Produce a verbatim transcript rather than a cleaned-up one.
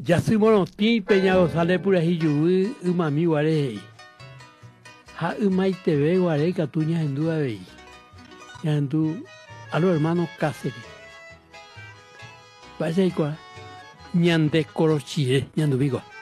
Ya soy morotí, Peña sale por ahí, yo, un mami guaré. Ha, un maite ve, guaré, catuñas en duda veí. Ya en tu, a los hermanos Cáceres. Parece que, ñande corochire, ñandubigo.